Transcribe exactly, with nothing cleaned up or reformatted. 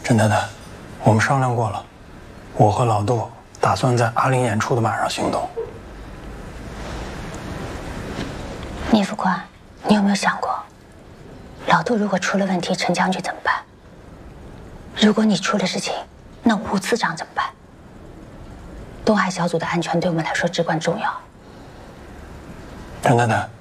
陈太太，我们商量过了，我和老杜打算在阿玲演出的晚上行动。 聂副官，你有没有想过，老杜如果出了问题，陈将军怎么办？如果你出了事情，那吴次长怎么办？东海小组的安全对我们来说至关重要。 陈太太。